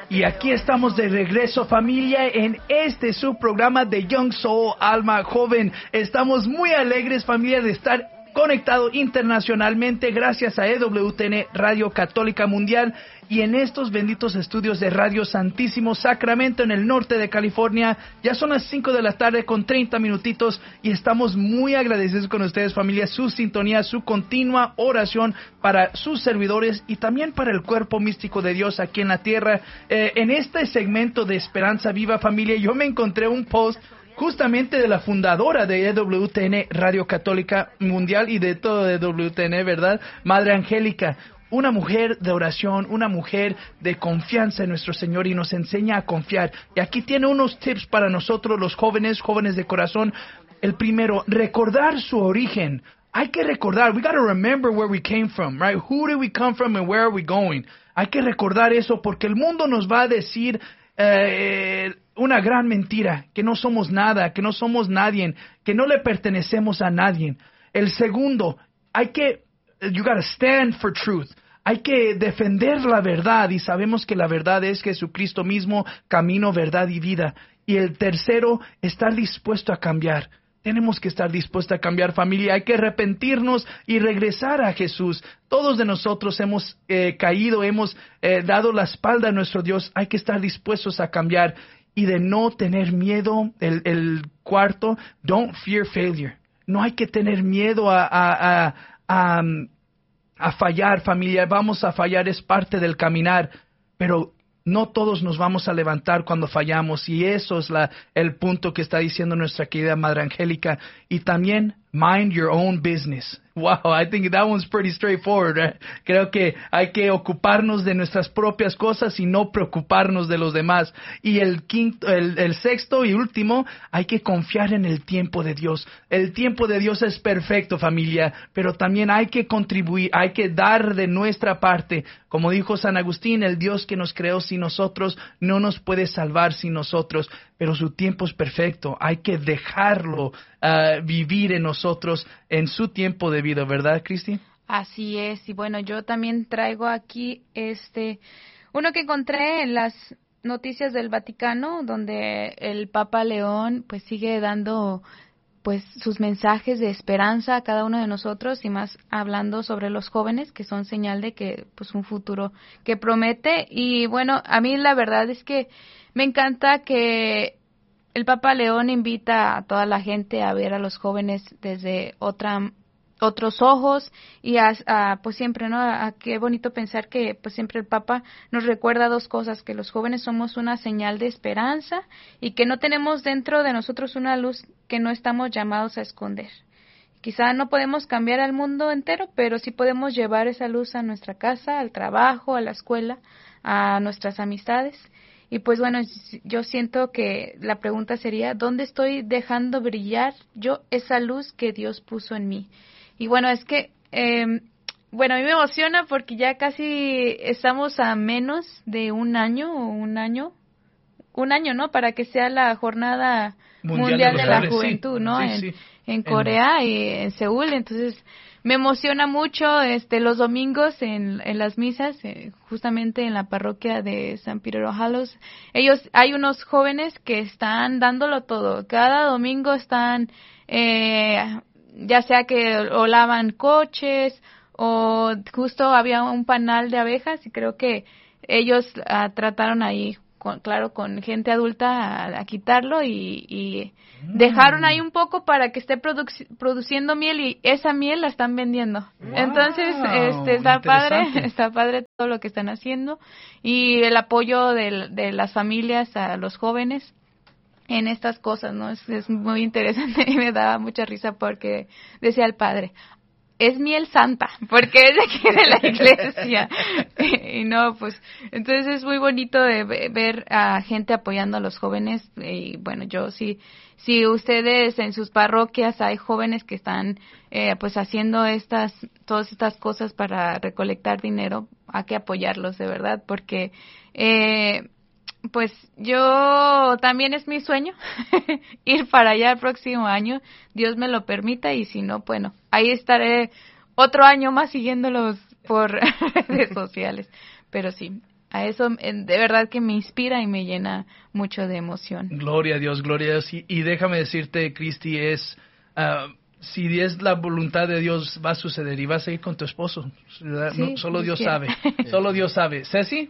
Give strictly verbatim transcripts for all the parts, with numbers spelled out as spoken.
Y aquí estamos de regreso, familia, en este su programa de Young Soul, Alma Joven. Estamos muy alegres, familia, de estar conectado internacionalmente gracias a E W T N Radio Católica Mundial y en estos benditos estudios de Radio Santísimo Sacramento en el norte de California. Ya son las cinco de la tarde con treinta minutitos y estamos muy agradecidos con ustedes, familia, su sintonía, su continua oración para sus servidores y también para el cuerpo místico de Dios aquí en la tierra. Eh, en este segmento de Esperanza Viva, familia, yo me encontré un post justamente de la fundadora de E W T N Radio Católica Mundial y de todo E W T N, ¿verdad? Madre Angélica, una mujer de oración, una mujer de confianza en nuestro Señor y nos enseña a confiar. Y aquí tiene unos tips para nosotros los jóvenes, jóvenes de corazón. El primero, recordar su origen. Hay que recordar, we got to remember where we came from, right? Who did we come from and where are we going? Hay que recordar eso porque el mundo nos va a decir Eh, una gran mentira, que no somos nada, que no somos nadie, que no le pertenecemos a nadie. El segundo, hay que, you gotta stand for truth. Hay que defender la verdad y sabemos que la verdad es Jesucristo mismo, camino, verdad y vida. Y el tercero, estar dispuesto a cambiar. Tenemos que estar dispuestos a cambiar, familia. Hay que arrepentirnos y regresar a Jesús. Todos de nosotros hemos eh, caído, hemos eh, dado la espalda a nuestro Dios. Hay que estar dispuestos a cambiar y de no tener miedo. El, el cuarto, don't fear failure. No hay que tener miedo a, a, a, a, a fallar, familia. Vamos a fallar, es parte del caminar, pero no todos nos vamos a levantar cuando fallamos y eso es la, el punto que está diciendo nuestra querida Madre Angélica. Y también, mind your own business. Wow, I think that one's pretty straightforward. Right? Creo que hay que ocuparnos de nuestras propias cosas y no preocuparnos de los demás. Y el quinto, el, el sexto y último, hay que confiar en el tiempo de Dios. El tiempo de Dios es perfecto, familia, pero también hay que contribuir, hay que dar de nuestra parte. Como dijo San Agustín, el Dios que nos creó sin nosotros no nos puede salvar sin nosotros, pero su tiempo es perfecto. Hay que dejarlo uh, vivir en nosotros en su tiempo de vida, ¿verdad, Cristi? Así es, y bueno, yo también traigo aquí este uno que encontré en las noticias del Vaticano, donde el Papa León pues sigue dando pues sus mensajes de esperanza a cada uno de nosotros y más hablando sobre los jóvenes que son señal de que pues un futuro que promete. Y bueno, a mí la verdad es que me encanta que el Papa León invita a toda la gente a ver a los jóvenes desde otra otros ojos y a, a pues siempre, ¿no? A, a qué bonito pensar que pues siempre el Papa nos recuerda dos cosas, que los jóvenes somos una señal de esperanza y que no tenemos dentro de nosotros una luz que no estamos llamados a esconder. Quizá no podemos cambiar al mundo entero, pero sí podemos llevar esa luz a nuestra casa, al trabajo, a la escuela, a nuestras amistades. Y pues bueno, yo siento que la pregunta sería, ¿dónde estoy dejando brillar yo esa luz que Dios puso en mí? Y bueno, es que, eh, bueno, a mí me emociona porque ya casi estamos a menos de un año o un año, un año, ¿no? Para que sea la jornada mundial, mundial de, de la juventud, sí, ¿no? Sí, en, sí. en Corea en... y en Seúl. Entonces, me emociona mucho este los domingos en, en las misas, eh, justamente en la parroquia de San Peter Ojalos. Ellos, hay unos jóvenes que están dándolo todo. Cada domingo están... Eh, ya sea que o lavan coches o justo había un panal de abejas y creo que ellos uh, trataron ahí, con, claro, con gente adulta a, a quitarlo y, y mm. dejaron ahí un poco para que esté produ- produciendo miel y esa miel la están vendiendo. Wow, entonces, este está padre, está padre todo lo que están haciendo y el apoyo de, de las familias a los jóvenes en estas cosas, ¿no? Es, es muy interesante y me daba mucha risa porque decía el padre, es miel santa, porque es de aquí de la iglesia. y, y no, pues, entonces es muy bonito de ver a gente apoyando a los jóvenes y bueno, yo sí, si ustedes en sus parroquias hay jóvenes que están eh, pues haciendo estas, todas estas cosas para recolectar dinero, hay que apoyarlos de verdad, porque eh, pues yo también es mi sueño ir para allá el próximo año, Dios me lo permita y si no, bueno, ahí estaré otro año más siguiéndolos por redes sociales, pero sí, a eso eh, de verdad que me inspira y me llena mucho de emoción. Gloria a Dios, gloria a Dios. Y, y déjame decirte, Cristi, es... Uh, si es la voluntad de Dios, va a suceder y vas a ir con tu esposo. ¿Verdad? Sí, No, solo Dios quiera. sabe. Solo Dios sabe. ¿Ceci?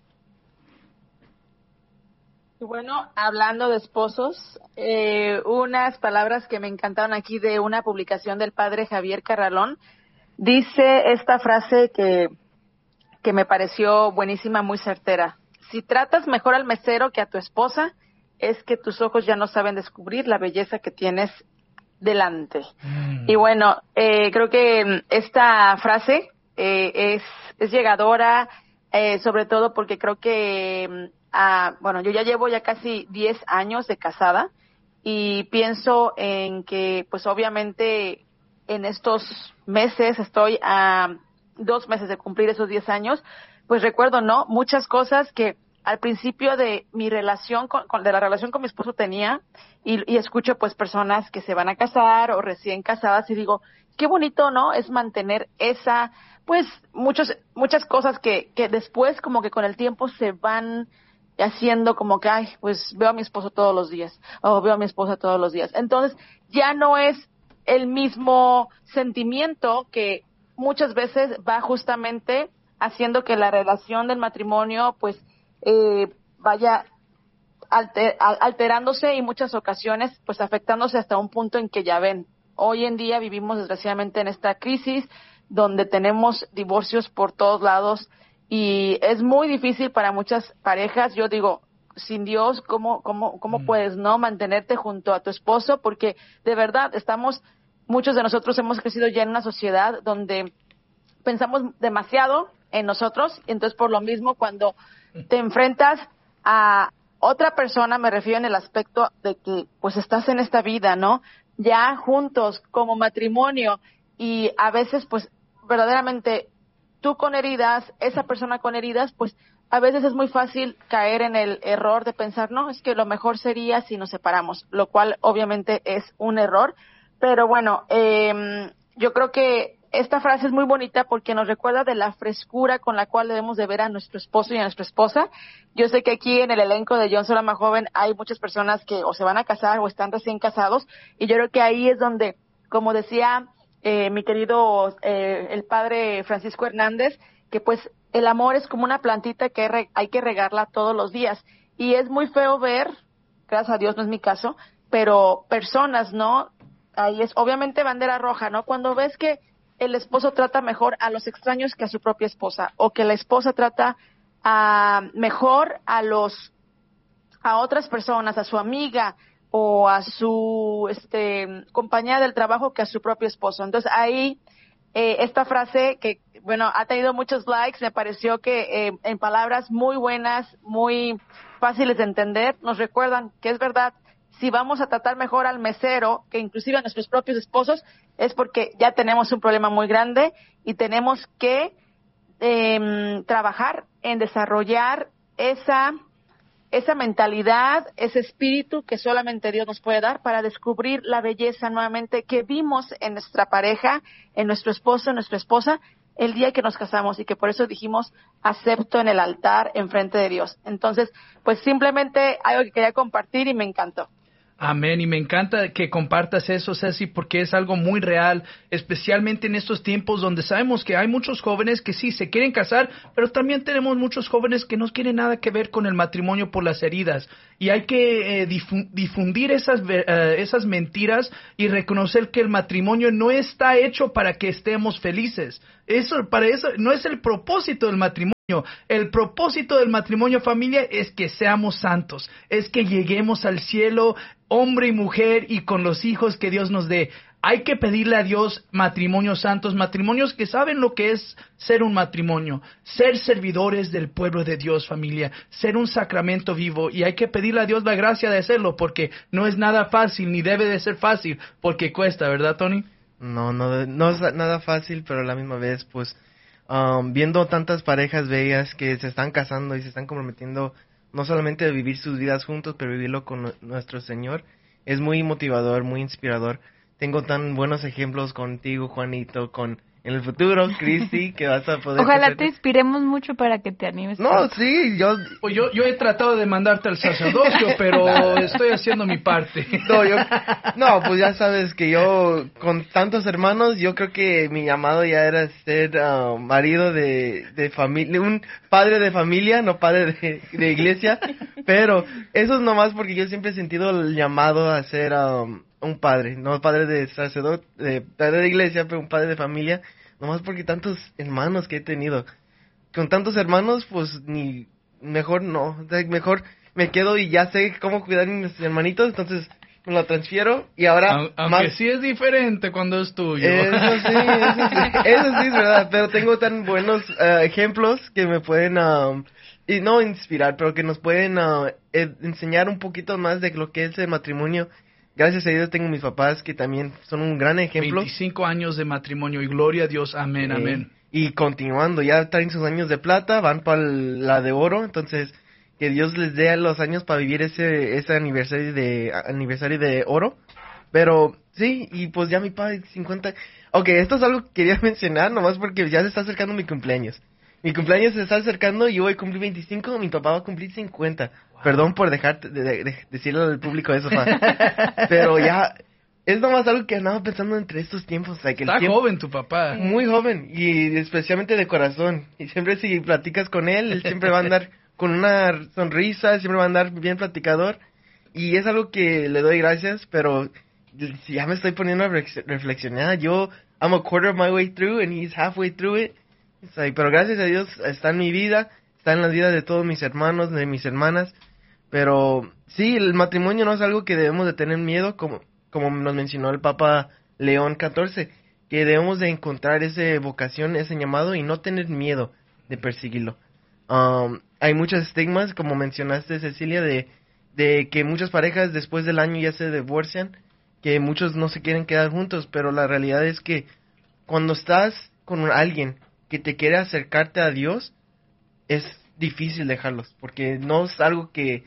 Bueno, hablando de esposos, eh, unas palabras que me encantaron aquí de una publicación del padre Javier Carralón. Dice esta frase que, que me pareció buenísima, muy certera. Si tratas mejor al mesero que a tu esposa, es que tus ojos ya no saben descubrir la belleza que tienes delante. Mm. Y bueno, eh, creo que esta frase eh, es, es llegadora, eh, sobre todo porque creo que, ah, bueno, yo ya llevo ya casi diez años de casada y pienso en que, pues obviamente, en estos meses, estoy a dos meses de cumplir esos diez años, pues recuerdo, ¿no? Muchas cosas que al principio de mi relación, con, con, de la relación con mi esposo tenía, y, y escucho pues personas que se van a casar o recién casadas y digo, qué bonito, ¿no? Es mantener esa, pues muchos, muchas cosas que, que después como que con el tiempo se van haciendo como que, ay, pues veo a mi esposo todos los días, o veo a mi esposa todos los días. Entonces ya no es el mismo sentimiento que muchas veces va justamente haciendo que la relación del matrimonio pues eh, vaya alter, alterándose y muchas ocasiones pues afectándose hasta un punto en que ya ven, hoy en día vivimos desgraciadamente en esta crisis donde tenemos divorcios por todos lados y es muy difícil para muchas parejas. Yo digo, sin Dios, ¿cómo, cómo, cómo mm. puedes no mantenerte junto a tu esposo? Porque de verdad estamos, muchos de nosotros hemos crecido ya en una sociedad donde pensamos demasiado en nosotros, entonces por lo mismo cuando te enfrentas a otra persona, me refiero en el aspecto de que pues estás en esta vida, ¿no? Ya juntos como matrimonio y a veces pues verdaderamente tú con heridas, esa persona con heridas, pues a veces es muy fácil caer en el error de pensar, no, es que lo mejor sería si nos separamos, lo cual obviamente es un error, pero bueno, eh, yo creo que esta frase es muy bonita porque nos recuerda de la frescura con la cual debemos de ver a nuestro esposo y a nuestra esposa. Yo sé que aquí en el elenco de John Soul Alma Joven hay muchas personas que o se van a casar o están recién casados y yo creo que ahí es donde, como decía eh, mi querido eh, el padre Francisco Hernández, que pues el amor es como una plantita que re- hay que regarla todos los días y es muy feo ver, gracias a Dios no es mi caso, pero personas, ¿no? Ahí es obviamente bandera roja, ¿no? Cuando ves que el esposo trata mejor a los extraños que a su propia esposa, o que la esposa trata a, mejor a los a otras personas, a su amiga o a su este compañera del trabajo que a su propio esposo. Entonces ahí eh, esta frase que bueno ha tenido muchos likes, me pareció que eh, en palabras muy buenas, muy fáciles de entender, nos recuerdan que es verdad. Si vamos a tratar mejor al mesero, que inclusive a nuestros propios esposos, es porque ya tenemos un problema muy grande y tenemos que eh, trabajar en desarrollar esa, esa mentalidad, ese espíritu que solamente Dios nos puede dar para descubrir la belleza nuevamente que vimos en nuestra pareja, en nuestro esposo, en nuestra esposa, el día que nos casamos y que por eso dijimos acepto en el altar en frente de Dios. Entonces, pues simplemente algo que quería compartir y me encantó. Amén, y me encanta que compartas eso, Ceci, porque es algo muy real, especialmente en estos tiempos donde sabemos que hay muchos jóvenes que sí se quieren casar, pero también tenemos muchos jóvenes que no quieren nada que ver con el matrimonio por las heridas, y hay que eh, difu- difundir esas, uh, esas mentiras y reconocer que el matrimonio no está hecho para que estemos felices. Eso, para eso no es el propósito del matrimonio. El propósito del matrimonio, familia, es que seamos santos, es que lleguemos al cielo, hombre y mujer, y con los hijos que Dios nos dé. Hay que pedirle a Dios matrimonios santos, matrimonios que saben lo que es ser un matrimonio, ser servidores del pueblo de Dios, familia, ser un sacramento vivo, y hay que pedirle a Dios la gracia de hacerlo, porque no es nada fácil, ni debe de ser fácil, porque cuesta, ¿verdad, Tony? No, no, no es nada fácil, pero a la misma vez, pues, Um, viendo tantas parejas bellas que se están casando y se están comprometiendo no solamente a vivir sus vidas juntos, pero vivirlo con nuestro Señor, es muy motivador, muy inspirador. Tengo tan buenos ejemplos contigo, Juanito, con en el futuro, Cristi, que vas a poder... Ojalá hacer... te inspiremos mucho para que te animes. No, sí, yo... Pues yo, yo he tratado de mandarte al sacerdocio, pero estoy haciendo mi parte. No, yo, no, pues ya sabes que yo, con tantos hermanos, yo creo que mi llamado ya era ser uh, marido de, de familia, un padre de familia, no padre de, de iglesia, pero eso es nomás porque yo siempre he sentido el llamado a ser um, un padre, no padre de sacerdote, de padre de iglesia, pero un padre de familia, nomás porque tantos hermanos que he tenido. Con tantos hermanos, pues ni, mejor no, mejor me quedo y ya sé cómo cuidar a mis hermanitos, entonces me lo transfiero y ahora... Aunque más... sí es diferente cuando es tuyo. Eso sí, eso sí, eso sí es verdad, pero tengo tan buenos uh, ejemplos que me pueden, uh, y no inspirar, pero que nos pueden uh, ed- enseñar un poquito más de lo que es el matrimonio. Gracias a Dios tengo mis papás que también son un gran ejemplo. veinticinco años de matrimonio y gloria a Dios, amén, Eh, amén. Y continuando, ya traen sus años de plata, van para la de oro, entonces que Dios les dé los años para vivir ese ese aniversario de aniversario de oro. Pero sí, y pues ya mi padre cincuenta. Ok, esto es algo que quería mencionar nomás porque ya se está acercando mi cumpleaños. Mi cumpleaños se está acercando y yo voy a cumplir veinticinco, mi papá va a cumplir cincuenta. Wow. Perdón por dejar de, de, de decirle al público eso, pa. Pero ya es nomás algo que andaba pensando entre estos tiempos. O sea, que el Está tiempo, joven tu papá. Muy joven, y especialmente de corazón. Y siempre si platicas con él, él siempre va a andar con una sonrisa, siempre va a andar bien platicador. Y es algo que le doy gracias, pero si ya me estoy poniendo a reflexionar. Yo, I'm a quarter of my way through and he's halfway through it. It's like, pero gracias a Dios está en mi vida, está en la vida de todos mis hermanos, de mis hermanas. Pero sí, el matrimonio no es algo que debemos de tener miedo, como, como nos mencionó el Papa León catorce, que debemos de encontrar esa vocación, ese llamado y no tener miedo de perseguirlo. Um, hay muchos estigmas, como mencionaste, Cecilia, de, de que muchas parejas después del año ya se divorcian, que muchos no se quieren quedar juntos, pero la realidad es que cuando estás con alguien que te quiere acercarte a Dios, es difícil dejarlos, porque no es algo que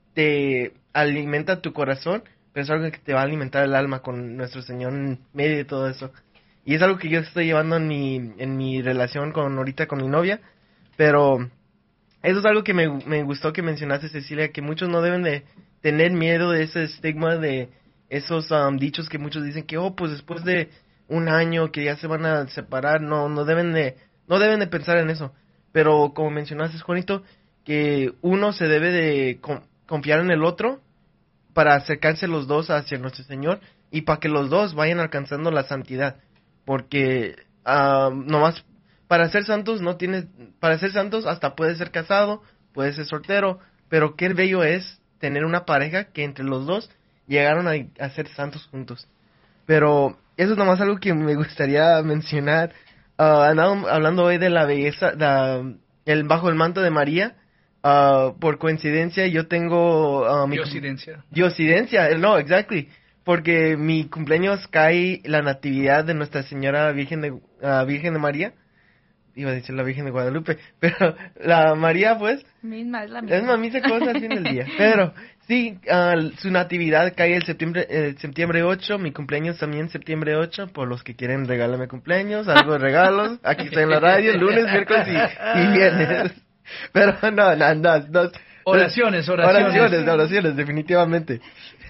te alimenta tu corazón, pero es algo que te va a alimentar el alma con nuestro Señor en medio de todo eso. Y es algo que yo estoy llevando en mi, en mi relación con ahorita con mi novia, pero eso es algo que me, me gustó que mencionaste, Cecilia, que muchos no deben de tener miedo de ese estigma, de esos um, dichos que muchos dicen que, oh, pues después de un año que ya se van a separar, no, no deben de, no deben de pensar en eso. Pero como mencionaste, Juanito, que uno se debe de con, confiar en el otro para acercarse los dos hacia nuestro Señor y para que los dos vayan alcanzando la santidad. Porque uh, nomás para ser santos no tienes, para ser santos hasta puedes ser casado, puedes ser soltero, pero qué bello es tener una pareja que entre los dos llegaron a, a ser santos juntos. Pero eso es nomás algo que me gustaría mencionar. Uh, andamos hablando hoy de la belleza, de, el bajo el manto de María. Uh, por coincidencia yo tengo... Uh, mi Diosidencia. Diosidencia, no, exactly. Porque mi cumpleaños cae la natividad de Nuestra Señora Virgen de, uh, Virgen de María. Iba a decir la Virgen de Guadalupe, pero la María, pues... Misma, es la misma. Es la misma cosa al fin del día. Pero sí, uh, su natividad cae el septiembre, eh, septiembre ocho, mi cumpleaños también septiembre ocho, por los que quieren regálenme cumpleaños, algo de regalos, aquí está en la radio, lunes, miércoles y, y viernes. Pero no, no, no, no. Oraciones, oraciones. Oraciones, oraciones, definitivamente.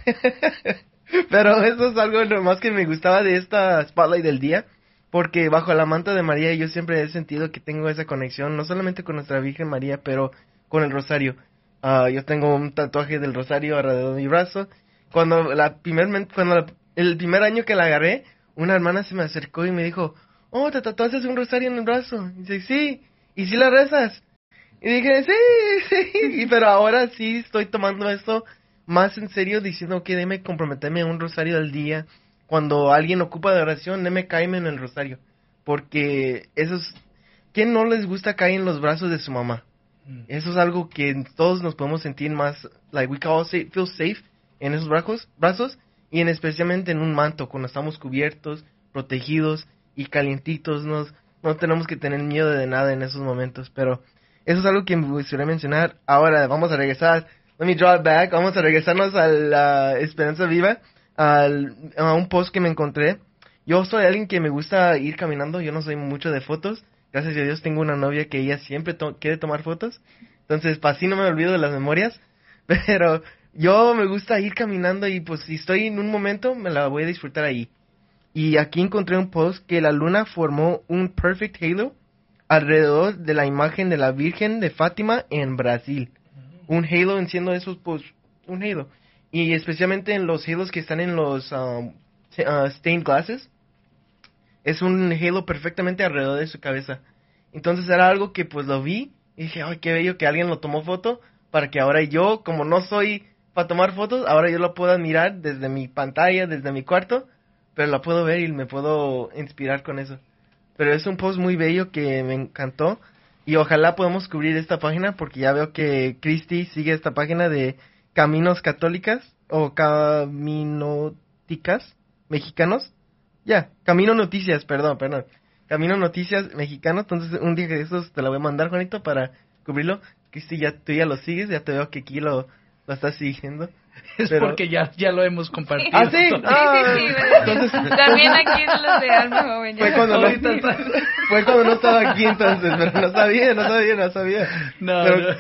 Pero eso es algo nomás que me gustaba de esta Spotlight del día, porque bajo la manta de María yo siempre he sentido que tengo esa conexión, no solamente con nuestra Virgen María, pero con el rosario. Uh, yo tengo un tatuaje del rosario alrededor de mi brazo. Cuando la primer, cuando la, el primer año que la agarré, una hermana se me acercó y me dijo, oh, ¿te tatuaste un rosario en el brazo? Y dice, sí, ¿y si la rezas? Y dije, sí, sí, y, pero ahora sí estoy tomando esto más en serio, diciendo que déme comprometerme a un rosario al día. Cuando alguien ocupa de oración, déme caerme en el rosario. Porque eso es... ¿Quién no les gusta caer en los brazos de su mamá? Mm. Eso es algo que todos nos podemos sentir más... Like, we can all say, feel safe en esos brazos, brazos. Y en especialmente en un manto, cuando estamos cubiertos, protegidos y calientitos. Nos, no tenemos que tener miedo de nada en esos momentos. Pero eso es algo que me gustaría mencionar. Ahora vamos a regresar. Let me draw it back. Vamos a regresarnos a la Esperanza Viva. Al, a un post que me encontré yo soy alguien que me gusta ir caminando, yo no soy mucho de fotos. Gracias a Dios tengo una novia que ella siempre to- quiere tomar fotos. Entonces, pues, así no me olvido de las memorias. Pero yo me gusta ir caminando y pues si estoy en un momento, me la voy a disfrutar ahí. Y aquí encontré un post que la luna formó un perfect halo alrededor de la imagen de la Virgen de Fátima en Brasil. Un halo, siendo esos, pues, un halo. Y especialmente en los halos que están en los um, uh, stained glasses, es un halo perfectamente alrededor de su cabeza. Entonces era algo que pues lo vi y dije, ay, qué bello que alguien lo tomó foto, para que ahora yo, como no soy para tomar fotos, ahora yo lo pueda mirar desde mi pantalla, desde mi cuarto, pero la puedo ver y me puedo inspirar con eso. Pero es un post muy bello que me encantó y ojalá podamos cubrir esta página, porque ya veo que Christy sigue esta página de Caminos Católicas o Caminóticas Mexicanos. Ya, Camino Noticias, perdón, perdón. Camino Noticias Mexicanos. Entonces un día de esos te la voy a mandar, Juanito, para cubrirlo. Cristi, ya, tú ya lo sigues, ya te veo que aquí lo, lo estás siguiendo. Es pero... porque ya, ya lo hemos compartido. ¿Ah, sí? Sí, Ah, sí, sí, bueno. entonces... También aquí los de Alma Joven. Fue ya. cuando, no, Ahorita está- fue cuando no estaba aquí entonces, pero no sabía, no sabía, no sabía. No, Pero- no.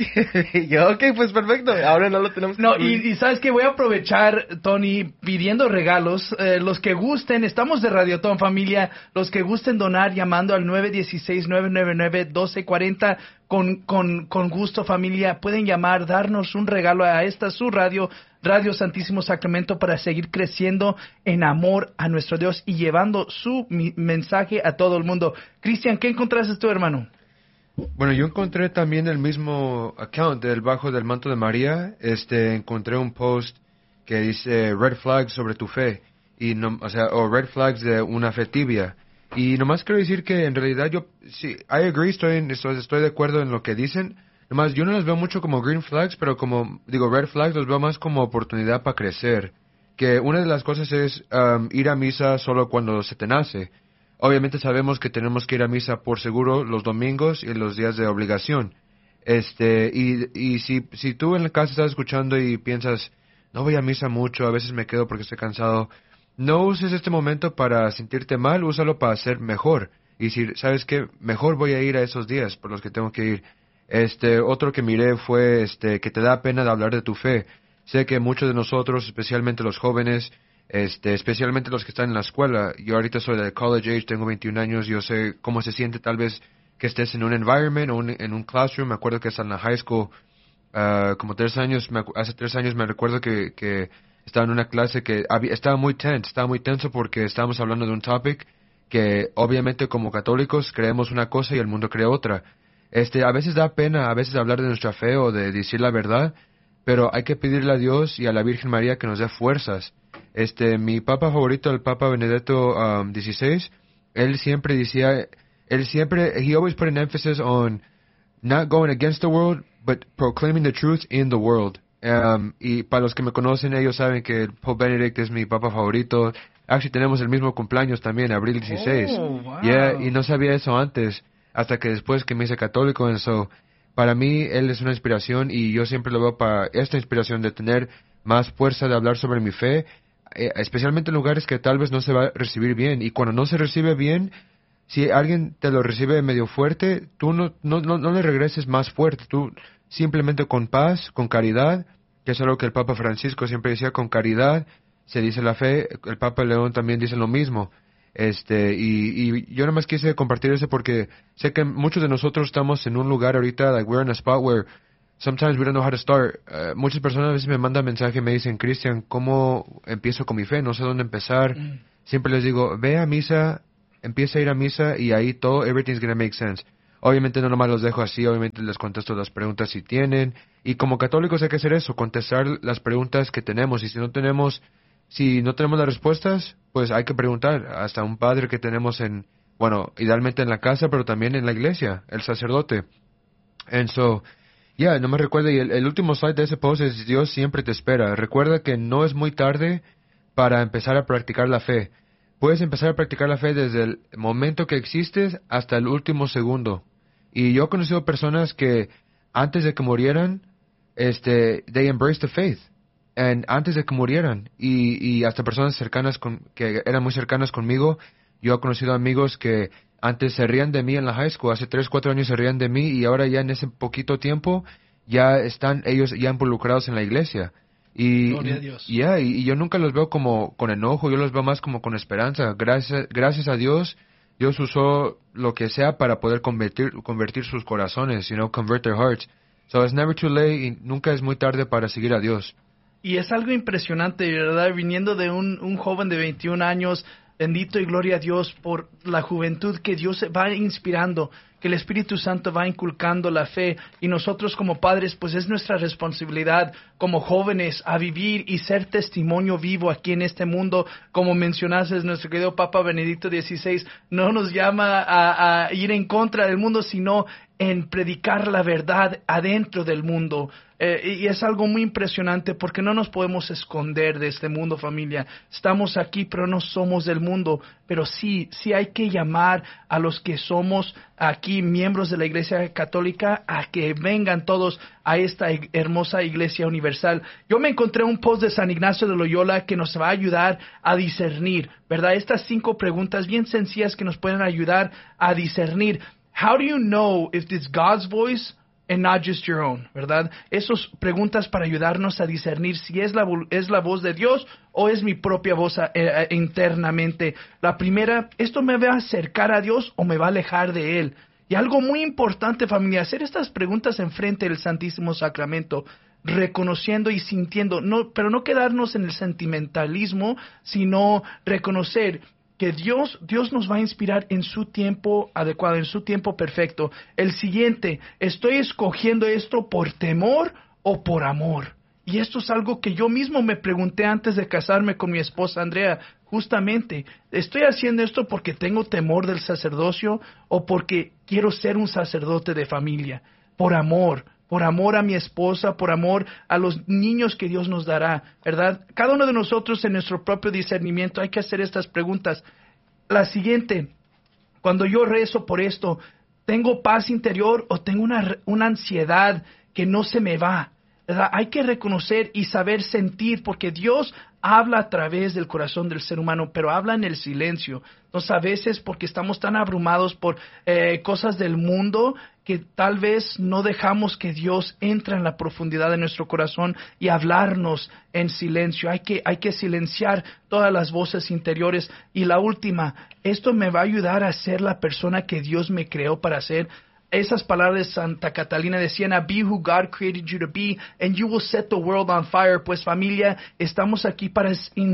Yo, ok, pues perfecto, ahora no lo tenemos que No, cubrir. y, y sabes que voy a aprovechar, Tony, pidiendo regalos. Eh, los que gusten, estamos de Radiotón Familia, los que gusten donar llamando al nueve uno seis, nueve nueve nueve, uno dos cuatro cero, con, con, con gusto, familia. Pueden llamar, darnos un regalo a esta, su radio, Radio Santísimo Sacramento, para seguir creciendo en amor a nuestro Dios y llevando su mi- mensaje a todo el mundo. Cristian, ¿qué encontraste tú, hermano? Bueno, yo encontré también el mismo account del Bajo del Manto de María. Este, encontré un post que dice red flags sobre tu fe, y no, o sea, o red flags de una fe tibia. Y nomás quiero decir que en realidad yo, sí, I agree, estoy, en- estoy, estoy de acuerdo en lo que dicen. Nomás yo no los veo mucho como green flags, pero como, digo, red flags los veo más como oportunidad para crecer. Que una de las cosas es um, ir a misa solo cuando se te nace. Obviamente sabemos que tenemos que ir a misa por seguro los domingos y los días de obligación. Este, y, y si, si tú en la casa estás escuchando y piensas, no voy a misa mucho, a veces me quedo porque estoy cansado, no uses este momento para sentirte mal, úsalo para ser mejor. Y decir, ¿sabes qué? Mejor voy a ir a esos días por los que tengo que ir. Este, otro que miré fue, este, que te da pena de hablar de tu fe. Sé que muchos de nosotros, especialmente los jóvenes, Este, especialmente los que están en la escuela. Yo ahorita soy de college age, tengo veintiún años, yo sé cómo se siente tal vez que estés en un environment o un, en un classroom. Me acuerdo que hasta en la high school, uh, como tres años, me, acu- hace tres años me recuerdo que, que estaba en una clase que había, estaba muy tense, estaba muy tenso porque estábamos hablando de un topic que obviamente como católicos creemos una cosa y el mundo cree otra. Este, a veces da pena, a veces hablar de nuestra fe o de decir la verdad, pero hay que pedirle a Dios y a la Virgen María que nos dé fuerzas. Este, mi papa favorito, el Papa Benedicto um, dieciséis, él siempre decía, él siempre, he always put an emphasis on not going against the world, but proclaiming the truth in the world. Um, y para los que me conocen, ellos saben que el Pope Benedict es mi papa favorito. Actually, tenemos el mismo cumpleaños también, abril dieciséis. Oh, wow. Yeah, y no sabía eso antes, hasta que después que me hice católico, and so, para mí, él es una inspiración y yo siempre lo veo para esta inspiración de tener más fuerza de hablar sobre mi fe, eh, especialmente en lugares que tal vez no se va a recibir bien. Y cuando no se recibe bien, si alguien te lo recibe medio fuerte, tú no, no, no, no le regreses más fuerte, tú simplemente con paz, con caridad, que es algo que el Papa Francisco siempre decía, con caridad se dice la fe. El Papa León también dice lo mismo. Este, y, y yo nada más quise compartir eso porque sé que muchos de nosotros estamos en un lugar ahorita, like we're in a spot where sometimes we don't know how to start. Uh, muchas personas a veces me mandan mensaje y me dicen, Cristian, ¿cómo empiezo con mi fe? No sé dónde empezar. Mm. Siempre les digo, ve a misa, empieza a ir a misa y ahí todo, everything's gonna make sense. Obviamente no nomás los dejo así, obviamente les contesto las preguntas si tienen. Y como católicos hay que hacer eso, contestar las preguntas que tenemos. Y si no tenemos Si no tenemos las respuestas, pues hay que preguntar hasta un padre que tenemos en, bueno, idealmente en la casa, pero también en la iglesia, el sacerdote. And so, yeah, no me recuerdo, y el, el último slide de ese post es Dios siempre te espera. Recuerda que no es muy tarde para empezar a practicar la fe. Puedes empezar a practicar la fe desde el momento que existes hasta el último segundo. Y yo he conocido personas que antes de que murieran, este, they embraced the faith. en, antes de que murieran. Y, y hasta personas cercanas con, que eran muy cercanas conmigo. Yo he conocido amigos que antes se rían de mí en la high school, hace tres, cuatro años se rían de mí y ahora ya en ese poquito tiempo ya están ellos ya involucrados en la iglesia. Y, Gloria a Dios. Yeah, y, y yo nunca los veo como con enojo, yo los veo más como con esperanza. Gracias, gracias a Dios, Dios usó lo que sea para poder convertir, convertir sus corazones, you know, convert their hearts. So it's never too late y nunca es muy tarde para seguir a Dios. Y es algo impresionante, ¿verdad? Viniendo de un, un joven de veintiún años, bendito y gloria a Dios por la juventud que Dios va inspirando, que el Espíritu Santo va inculcando la fe, y nosotros como padres, pues es nuestra responsabilidad como jóvenes a vivir y ser testimonio vivo aquí en este mundo. Como mencionaste, nuestro querido Papa Benedicto dieciséis no nos llama a, a ir en contra del mundo, sino en predicar la verdad adentro del mundo. Eh, y es algo muy impresionante porque no nos podemos esconder de este mundo, familia. Estamos aquí, pero no somos del mundo. Pero sí, sí hay que llamar a los que somos aquí miembros de la Iglesia Católica a que vengan todos a esta hermosa Iglesia Universal. Yo me encontré un post de San Ignacio de Loyola que nos va a ayudar a discernir, ¿verdad? Estas cinco preguntas bien sencillas que nos pueden ayudar a discernir. How do you know if it's God's voice and not just your own, ¿verdad? Esas preguntas para ayudarnos a discernir si es la, es la voz de Dios o es mi propia voz eh, internamente. La primera, ¿esto me va a acercar a Dios o me va a alejar de Él? Y algo muy importante, familia, hacer estas preguntas enfrente del Santísimo Sacramento, reconociendo y sintiendo, no, pero no quedarnos en el sentimentalismo, sino reconocer que Dios, Dios nos va a inspirar en su tiempo adecuado, en su tiempo perfecto. El siguiente, ¿estoy escogiendo esto por temor o por amor? Y esto es algo que yo mismo me pregunté antes de casarme con mi esposa Andrea. Justamente, ¿estoy haciendo esto porque tengo temor del sacerdocio o porque quiero ser un sacerdote de familia? Por amor. Por amor a mi esposa, por amor a los niños que Dios nos dará, ¿verdad? Cada uno de nosotros en nuestro propio discernimiento hay que hacer estas preguntas. La siguiente, cuando yo rezo por esto, ¿tengo paz interior o tengo una, una ansiedad que no se me va? ¿Verdad? Hay que reconocer y saber sentir, porque Dios habla a través del corazón del ser humano, pero habla en el silencio. Entonces, a veces, porque estamos tan abrumados por eh, cosas del mundo, que tal vez no dejamos que Dios entre en la profundidad de nuestro corazón y hablarnos en silencio. Hay que, hay que silenciar todas las voces interiores. Y la última, esto me va a ayudar a ser la persona que Dios me creó para ser. Esas palabras de Santa Catalina de Siena, be who God created you to be, and you will set the world on fire. Pues familia, estamos aquí para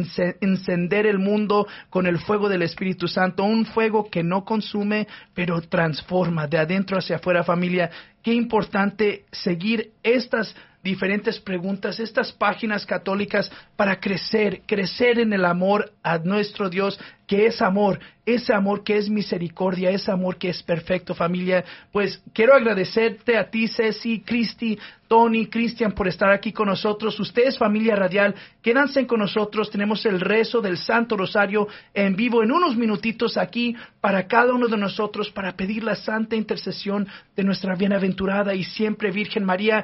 encender el mundo con el fuego del Espíritu Santo, un fuego que no consume, pero transforma de adentro hacia afuera, familia. Qué importante seguir estas diferentes preguntas, estas páginas católicas para crecer, crecer en el amor a nuestro Dios, que es amor, ese amor que es misericordia, ese amor que es perfecto, familia. Pues quiero agradecerte a ti, Ceci, Cristi, Tony, Cristian, por estar aquí con nosotros. Ustedes, familia radial, quédense con nosotros. Tenemos el rezo del Santo Rosario en vivo en unos minutitos aquí para cada uno de nosotros, para pedir la santa intercesión de nuestra bienaventurada y siempre Virgen María,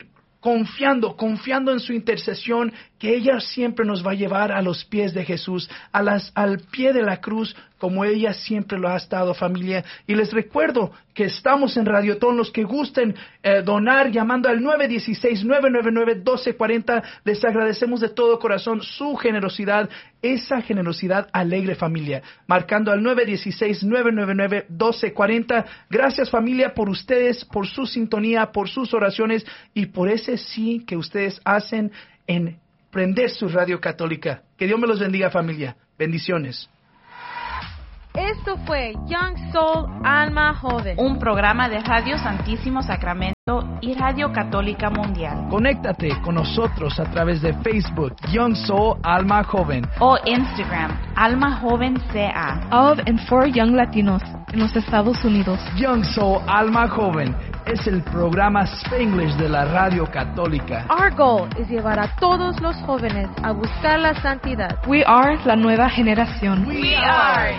confiando, confiando en su intercesión, que ella siempre nos va a llevar a los pies de Jesús, a las, al pie de la cruz, como ella siempre lo ha estado, familia. Y les recuerdo que estamos en Radiotón. Los que gusten eh, donar llamando al nueve uno seis, nueve nueve nueve, uno dos cuatro cero, les agradecemos de todo corazón su generosidad, esa generosidad alegre, familia, marcando al nueve uno seis, nueve nueve nueve, uno dos cuatro cero. Gracias, familia, por ustedes, por su sintonía, por sus oraciones y por ese sí que ustedes hacen en prender su radio católica. Que Dios me los bendiga, familia. Bendiciones. Esto fue Young Soul Alma Joven, un programa de Radio Santísimo Sacramento y Radio Católica Mundial. Conéctate con nosotros a través de Facebook, Young Soul Alma Joven, o Instagram, Alma Joven C A. Of and for Young Latinos en los Estados Unidos. Young Soul Alma Joven es el programa Spanglish de la Radio Católica. Our goal es llevar a todos los jóvenes a buscar la santidad. We are la nueva generación. We are